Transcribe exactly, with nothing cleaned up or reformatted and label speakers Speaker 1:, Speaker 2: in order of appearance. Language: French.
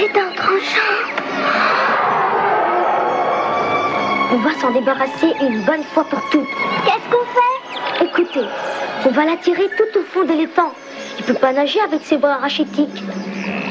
Speaker 1: ses dents tranchant.
Speaker 2: On va s'en débarrasser une bonne fois pour toutes.
Speaker 1: Qu'est-ce qu'on fait?
Speaker 2: Écoutez, on va la tirer tout au fond de l'étang. Il peut pas nager avec ses bras rachitiques.